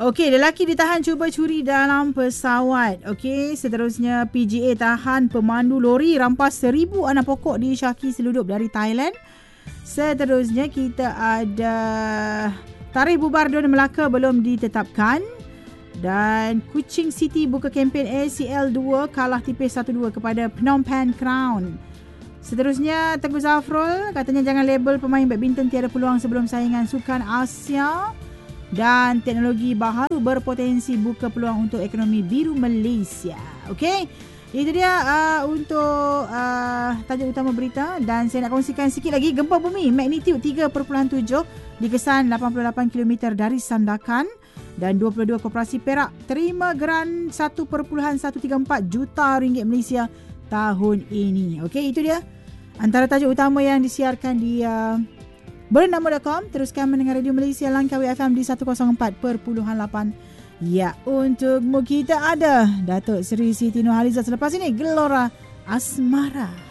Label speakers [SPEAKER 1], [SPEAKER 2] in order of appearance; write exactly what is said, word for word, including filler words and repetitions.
[SPEAKER 1] Okey, lelaki ditahan cuba curi dalam pesawat. Okey, seterusnya P G A tahan pemandu lori rampas seribu anak pokok di Syaki Seludup dari Thailand. Seterusnya kita ada tarikh bubar Don Melaka belum ditetapkan. Dan Kuching City buka kempen A C L dua kalah tipis satu dua kepada Phnom Penh Crown. Seterusnya Tengku Zafrul katanya jangan label pemain badminton tiada peluang sebelum saingan Sukan Asia. Dan teknologi baharu berpotensi buka peluang untuk ekonomi biru Malaysia. Okey, itu dia uh, untuk uh, tajuk utama berita. Dan saya nak kongsikan sikit lagi. Gempa bumi magnitude tiga perpuluhan tujuh dikesan lapan puluh lapan kilometer dari Sandakan. Dan dua puluh dua koperasi Perak terima geran satu perpuluhan satu tiga empat juta ringgit Malaysia tahun ini. Okey, itu dia antara tajuk utama yang disiarkan di uh, bernama dot com. Teruskan mendengar Radio Malaysia Langkawi F M di seratus empat perpuluhan lapan. Ya, untukmu kita ada Datuk Seri Siti Nurhaliza. Selepas ini Gelora Asmara.